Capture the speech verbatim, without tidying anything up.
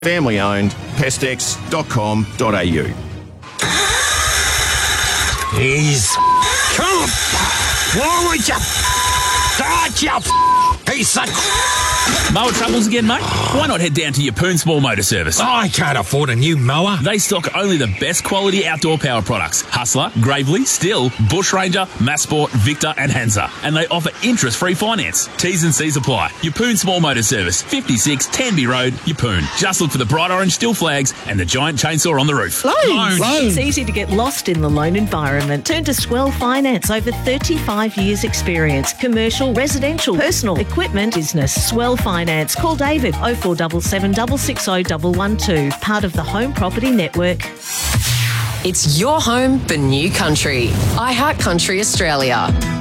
Family owned, pestex dot com dot a u. He's... Come! Why would you... Start you... Piece of... Mower troubles again, mate? Why not head down to Yeppoon Small Motor Service? I can't afford a new mower. They stock only the best quality outdoor power products. Hustler, Gravely, Still, Bushranger, Massport, Victor and Hansa. And they offer interest-free finance. T's and C's apply. Yeppoon Small Motor Service, fifty-six Tanby Road, Yeppoon. Just look for the bright orange Still flags and the giant chainsaw on the roof. Loans. Loans. It's easy to get lost in the loan environment. Turn to Swell Finance. Over thirty-five years experience. Commercial, residential, personal, equipment, business. Swell Finance. Call David oh four seven seven, six six oh, one one two. Part of the Home Property Network. It's your home for New Country. iHeart Country Australia.